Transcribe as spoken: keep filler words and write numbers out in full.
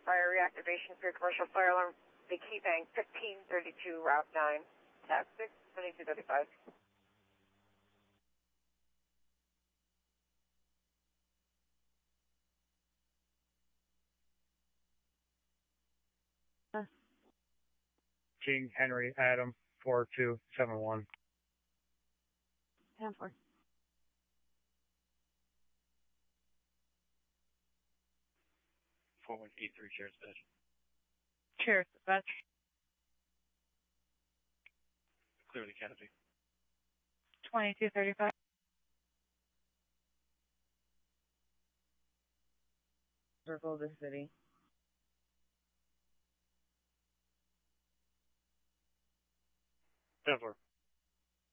fire reactivation for your commercial fire alarm. The key bank fifteen thirty-two, Route nine, Tab six, twenty-two thirty-five. King Henry Adam four two seven one. ten four. four one eight three, Sheriff's Dispatch. Sheriff's Dispatch. Clear the canopy. twenty-two thirty-five. Circle the city. ten four.